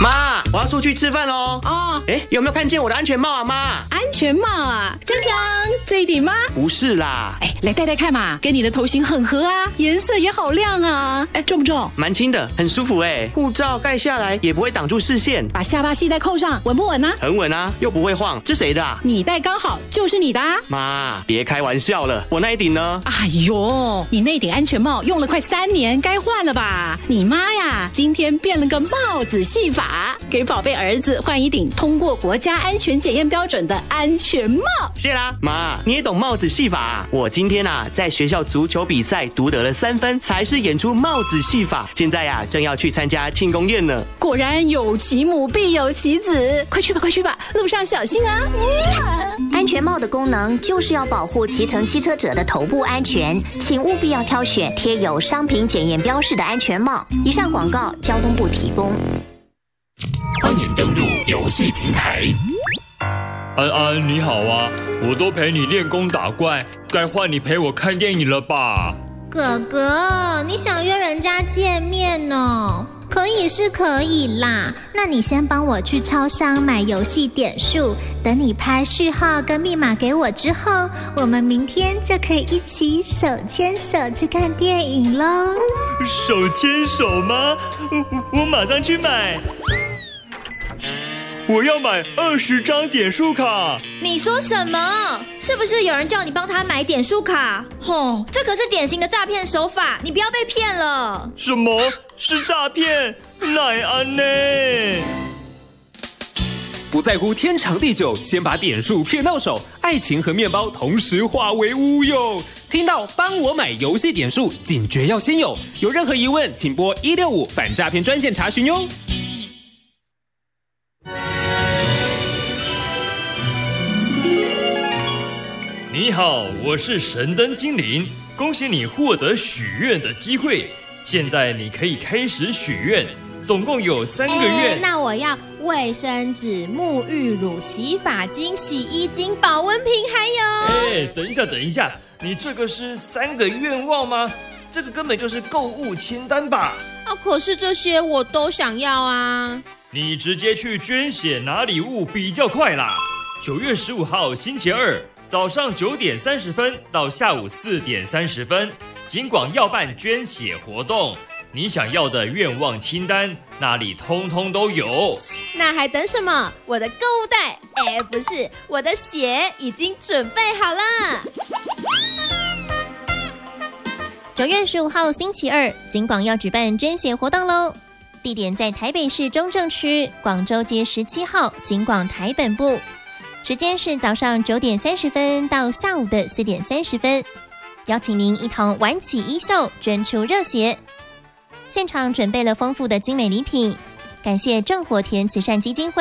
妈，我要出去吃饭喽。 哦， 有没有看见我的安全帽啊，妈？ 安全帽啊，江江，这一顶吗？ 不是啦， 来戴戴看嘛，跟你的头型很合啊，颜色也好亮啊。重不重？ 蛮轻的，很舒服哎。护照盖下来也不会挡住视线， 把下巴系带扣上，稳不稳啊？ 很稳啊，又不会晃。这谁的啊？ 你戴刚好就是你的啊。 妈，别开玩笑了，我那一顶呢？ 哎呦，你那顶安全帽用了快3年，该换了吧？你妈呀，今天变了个帽子戏法，给宝贝儿子换一顶通过国家安全检验标准的安全帽。 谢啦，妈，你也懂帽子戏法啊？我今天在学校足球比赛独得了3分，才是演出帽子戏法。现在正要去参加庆功宴呢。 果然有其母必有其子，快去吧，路上小心啊！ 安全帽的功能就是要保护骑乘汽车者的头部安全，请务必要挑选贴有商品检验标示的安全帽。以上广告，交通部提供。 欢迎登入游戏平台。 安安，你好啊！我都陪你练功打怪，该换你陪我看电影了吧？ 哥哥，你想约人家见面哦？可以是可以啦，那你先帮我去超商买游戏点数，等你拍序号跟密码给我之后，我们明天就可以一起手牵手去看电影咯。 手牵手吗？我马上去买。我要买20张点数卡。 你说什么？是不是有人叫你帮他买点数卡？这可是典型的诈骗手法，你不要被骗了。 什么是诈骗？奈安呢？ 不在乎天长地久，先把点数骗到手，爱情和面包同时化为乌有。听到帮我买游戏点数，警觉要先有。有任何疑问，请拨165反诈骗专线查询哟。 你好，我是神灯精灵，恭喜你获得许愿的机会。现在你可以开始许愿，总共有3个愿。 那我要卫生纸、沐浴乳、洗发精、洗衣精、保温瓶，还有…… 等一下，你这个是3个愿望吗？这个根本就是购物清单吧？ 可是这些我都想要啊。 你直接去捐血拿礼物比较快啦。9月15号星期二。早上9点30分到下午4点30分，警广要办捐血活动，你想要的愿望清单那里通通都有。 那还等什么？我的购物袋，不是，我的血已经准备好了。 9月15号星期二，警广要举办捐血活动咯，地点在台北市中正区广州街17号警广台本部。时间是早上9点30分到下午的4点30分，邀请您一同挽起衣袖，捐出热血。现场准备了丰富的精美礼品，感谢正火田慈善基金会